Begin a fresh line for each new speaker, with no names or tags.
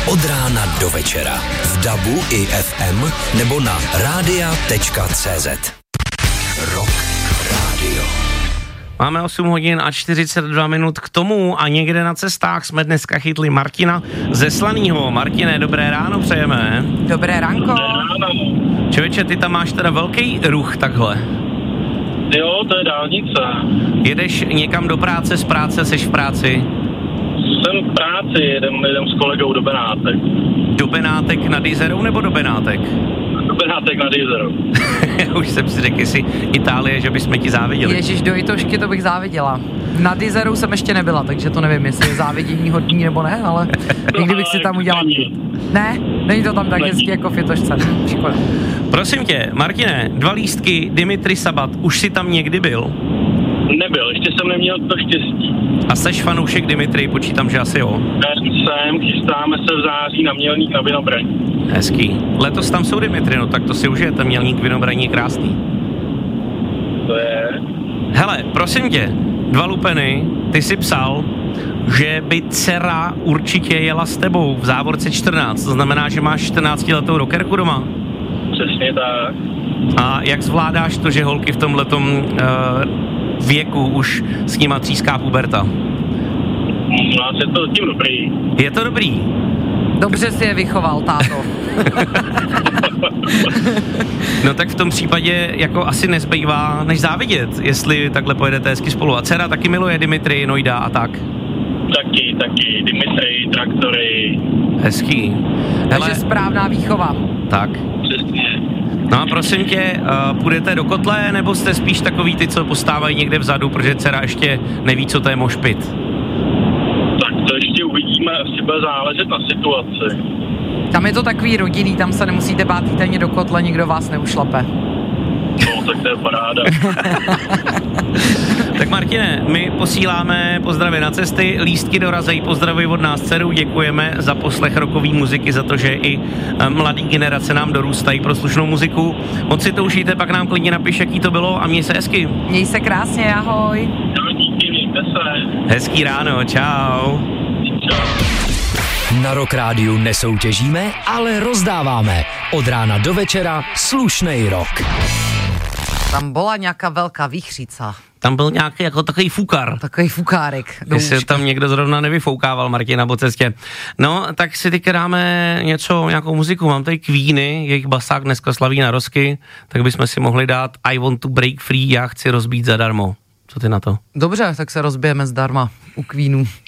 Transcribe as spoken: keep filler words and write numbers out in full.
Od rána do večera. V dabu i ef em nebo na rádia tečka cé zet. Rock Radio.
Máme osm hodin a čtyřicet dva minut k tomu a někde na cestách jsme dneska chytli Martina ze Slanýho. Martine, dobré ráno přejeme.
Dobré ránko.
Člověče, ty tam máš teda velký ruch takhle.
Jo, to je dálnice.
Jedeš někam do práce, z práce, seš v práci?
Jsem v práci, jedem, jedem s kolegou do Benátek.
Do Benátek nad Jizerou nebo do Benátek?
Do Benátek nad Jizerou.
Už jsem si řekl, jestli Itálie, že bychom ti záviděli.
Ježiš, do Itošky to bych záviděla. Nad Jizerou jsem ještě nebyla, takže to nevím, jestli je závidění hodný nebo ne, ale někdy bych si tam udělal. Ne, není to tam tak hezky jako v Itošce. Škoda.
Prosím tě, Martine, dva lístky, Dimitri Sabat, už jsi tam někdy byl?
Nebyl, ještě jsem neměl to štěstí.
A seš fanoušek Dimitri, počítám, že asi jo.
Jsem, chystáme se v září na Mělník na Vinobraní.
Hezký. Letos tam jsou Dimitri, no tak to si užijete, Mělník Vinobraní je krásný.
To je...
Hele, prosím tě, dva lupeny, ty jsi psal, že by dcera určitě jela s tebou v závorce čtrnáct, to znamená, že máš čtrnáctiletou rockerku doma.
Přesně tak.
A jak zvládáš to, že holky v tomhletom uh, věku už s nima tříská puberta?
No, je to tím dobrý.
Je to dobrý?
Dobře si je vychoval, táto.
No tak v tom případě jako asi nezbývá než závidět, jestli takhle pojedete hezky spolu. A dcera taky miluje Dimitri, Nojda a tak?
Taky, taky. Dimitri, traktory.
Hezký.
Takže
Hele,
správná výchova.
tak.
Přesně.
No a prosím tě, uh, půjdete do kotle, nebo jste spíš takový ty, co postávají někde vzadu, protože dcera ještě neví, co to je mošpit?
Tak to ještě uvidíme, asi bude záležet na situaci.
Tam je to takový rodinný, tam se nemusíte bát jít ani do kotle, nikdo vás neušlape.
No, tak to je paráda.
Tak Martine, my posíláme pozdravy na cesty, lístky dorazejí, pozdravuji od nás dceru, děkujeme za poslech rockové muziky, za to, že i mladý generace nám dorůstají pro slušnou muziku. Moc si to užijte, pak nám klidně napiš, jaký to bylo a měj se hezky.
Měj se krásně, ahoj.
No, díky, mějte se.
Hezký ráno, čau.
Čau.
Na Rock Rádiu nesoutěžíme, ale rozdáváme. Od rána do večera slušnej rock.
Tam byla nějaká velká výchřica.
Tam byl nějaký jako takový fukar.
Takový fukárek.
Jestli tam někdo zrovna nevyfoukával Martina po cestě. No, tak si teď dáme něco, nějakou muziku. Mám tady Queeny, jejich basák dneska slaví na rozky, tak bychom si mohli dát I want to break free, já chci rozbít zadarmo. Co ty na to?
Dobře, tak se rozbijeme zdarma u Queenů.